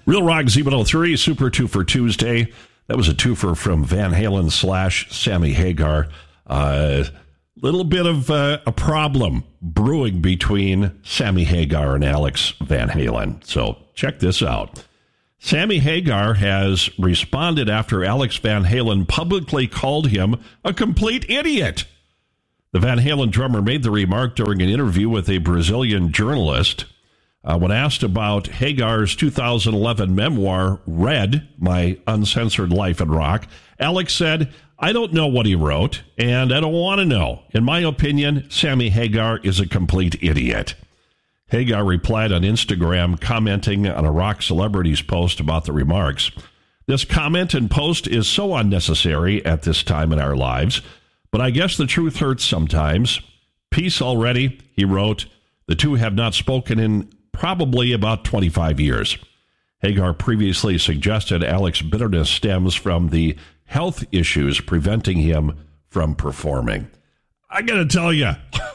Real Rock Z103, Super 2 for Tuesday. That was a twofer from Van Halen / Sammy Hagar. Little bit of a problem brewing between Sammy Hagar and Alex Van Halen. So check this out. Sammy Hagar has responded after Alex Van Halen publicly called him a complete idiot. The Van Halen drummer made the remark during an interview with a Brazilian journalist. When asked about Hagar's 2011 memoir, Red, My Uncensored Life in Rock, Alex said, "I don't know what he wrote, and I don't want to know. In my opinion, Sammy Hagar is a complete idiot." Hagar replied on Instagram, commenting on a rock celebrity's post about the remarks. "This comment and post is so unnecessary at this time in our lives, but I guess the truth hurts sometimes. Peace already," he wrote. "The two have not spoken in probably about 25 years. Hagar previously suggested Alex's bitterness stems from the health issues preventing him from performing. I got to tell you,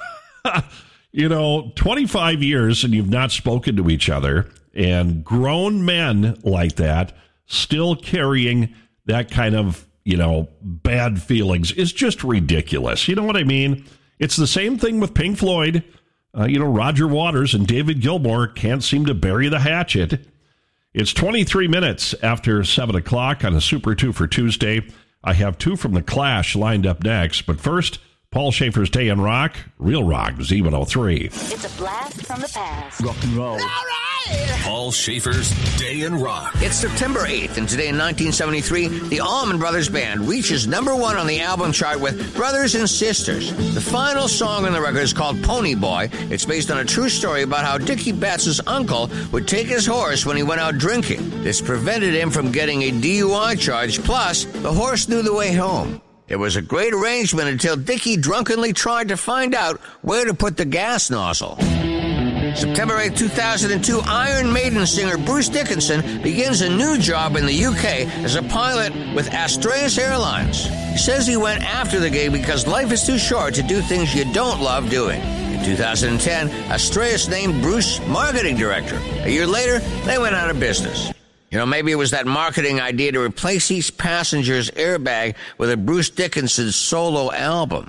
25 years and you've not spoken to each other, and grown men like that still carrying that kind of, bad feelings is just ridiculous. You know what I mean? It's the same thing with Pink Floyd. Roger Waters and David Gilmour can't seem to bury the hatchet. It's 23 minutes after 7 o'clock on a Super 2 for Tuesday. I have two from The Clash lined up next. But first, Paul Schaefer's Day in Rock, Real Rock Z103. It's a blast from the past. Rock and roll. All right! Paul Schaefer's Day in Rock. It's September 8th, and today in 1973, the Allman Brothers Band reaches #1 on the album chart with Brothers and Sisters. The final song on the record is called Pony Boy. It's based on a true story about how Dickie Betts' uncle would take his horse when he went out drinking. This prevented him from getting a DUI charge, plus the horse knew the way home. It was a great arrangement until Dickie drunkenly tried to find out where to put the gas nozzle. September 8, 2002, Iron Maiden singer Bruce Dickinson begins a new job in the UK as a pilot with Astraeus Airlines. He says he went after the gig because life is too short to do things you don't love doing. In 2010, Astraeus named Bruce marketing director. A year later, they went out of business. Maybe it was that marketing idea to replace each passenger's airbag with a Bruce Dickinson solo album.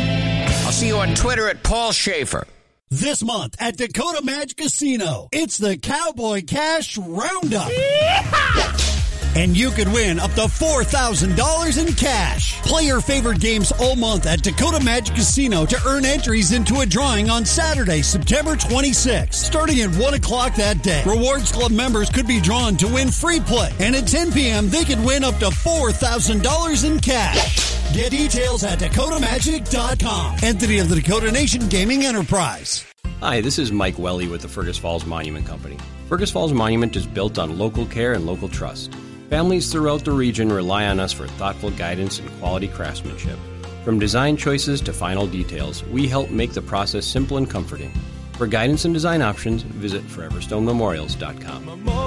I'll see you on Twitter at Paul Schaefer. This month at Dakota Magic Casino, it's the Cowboy Cash Roundup. Yeehaw! And you could win up to $4,000 in cash. Play your favorite games all month at Dakota Magic Casino to earn entries into a drawing on Saturday, September 26th, starting at 1 o'clock that day. Rewards Club members could be drawn to win free play. And at 10 p.m., they could win up to $4,000 in cash. Get details at DakotaMagic.com. Entity of the Dakota Nation Gaming Enterprise. Hi, this is Mike Welly with the Fergus Falls Monument Company. Fergus Falls Monument is built on local care and local trust. Families throughout the region rely on us for thoughtful guidance and quality craftsmanship. From design choices to final details, we help make the process simple and comforting. For guidance and design options, visit ForeverStoneMemorials.com.